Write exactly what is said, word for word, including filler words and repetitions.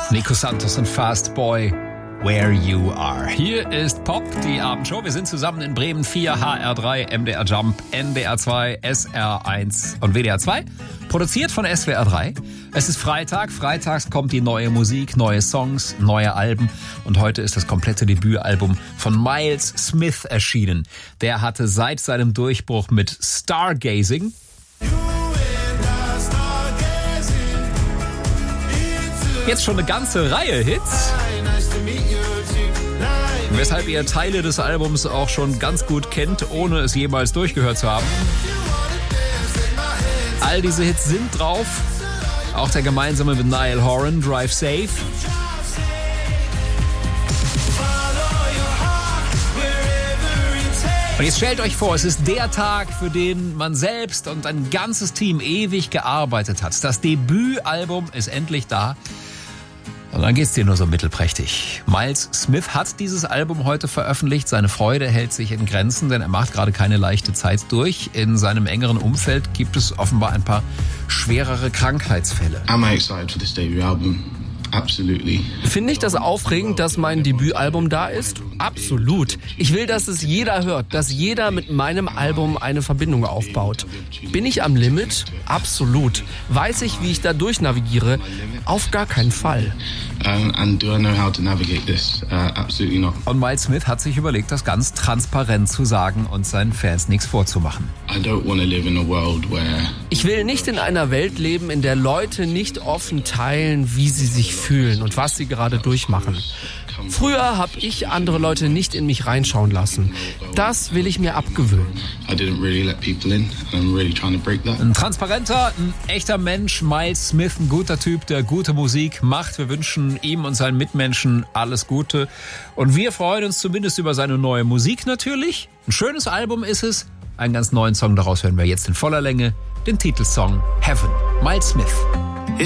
Nico Santos und Fast Boy, Where You Are. Hier ist Pop, die Abendshow. Wir sind zusammen in Bremen vier, H R drei, M D R Jump, N D R zwei, S R eins und W D R zwei. Produziert von S W R drei. Es ist Freitag. Freitags kommt die neue Musik, neue Songs, neue Alben. Und heute ist das komplette Debütalbum von Miles Smith erschienen. Der hatte seit seinem Durchbruch mit Stargazing jetzt schon eine ganze Reihe Hits, weshalb ihr Teile des Albums auch schon ganz gut kennt, ohne es jemals durchgehört zu haben. All diese Hits sind drauf, auch der gemeinsame mit Niall Horan, Drive Safe. Und jetzt stellt euch vor, es ist der Tag, für den man selbst und ein ganzes Team ewig gearbeitet hat. Das Debütalbum ist endlich da. Und dann geht's dir nur so mittelprächtig. Miles Smith hat dieses Album heute veröffentlicht. Seine Freude hält sich in Grenzen, denn er macht gerade keine leichte Zeit durch. In seinem engeren Umfeld gibt es offenbar ein paar schwerere Krankheitsfälle. Am I excited for this debut album? Absolutely. Finde ich das aufregend, dass mein Debütalbum da ist? Absolut. Ich will, dass es jeder hört, dass jeder mit meinem Album eine Verbindung aufbaut. Bin ich am Limit? Absolut. Weiß ich, wie ich da durchnavigiere? Auf gar keinen Fall. Um, and do I know how to navigate this? Uh, absolutely not. Und Miles Smith hat sich überlegt, das ganz transparent zu sagen und seinen Fans nichts vorzumachen. I don't want to live in a world where Ich will nicht in einer Welt leben, in der Leute nicht offen teilen, wie sie sich fühlen und was sie gerade durchmachen. Früher habe ich andere Leute nicht in mich reinschauen lassen. Das will ich mir abgewöhnen. I didn't really let people in, and I'm really trying to break that. Ein transparenter, ein echter Mensch, Miles Smith, ein guter Typ, der gute Musik macht. Wir wünschen ihm und seinen Mitmenschen alles Gute. Und wir freuen uns zumindest über seine neue Musik natürlich. Ein schönes Album ist es. Einen ganz neuen Song, daraus hören wir jetzt in voller Länge. Den Titelsong Heaven. Miles Smith.